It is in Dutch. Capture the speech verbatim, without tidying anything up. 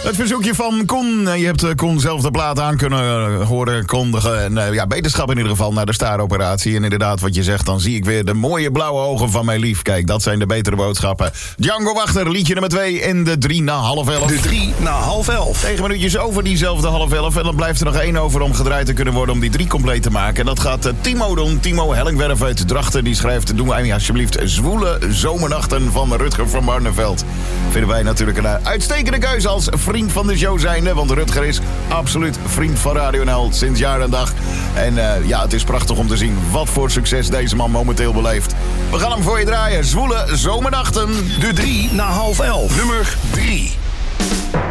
Het verzoekje van Koen. Je hebt Koen zelf de plaat aan kunnen horen kondigen. En uh, ja, beterschap in ieder geval naar de staaroperatie. En inderdaad, wat je zegt, dan zie ik weer de mooie blauwe ogen van mijn lief. Kijk, dat zijn de betere boodschappen. Django Wachter, liedje nummer twee en de drie na half elf. De drie na half elf. Negen minuutjes over diezelfde half elf. En dan blijft er nog één over om gedraaid te kunnen worden om die drie compleet te maken. En dat gaat uh, Timo doen. Timo Hellingwerf uit Drachten. Die schrijft, doe mij alsjeblieft zwoele zomernachten van Rutger van Barneveld. Vinden wij natuurlijk een uh, uitstekende keuze als vriend van de show zijnde. Want Rutger is absoluut vriend van Radio N L sinds jaar en dag. En uh, ja, het is prachtig om te zien wat voor succes deze man momenteel beleeft. We gaan hem voor je draaien. Zwoele zomernachten. De drie na half elf. Nummer drie.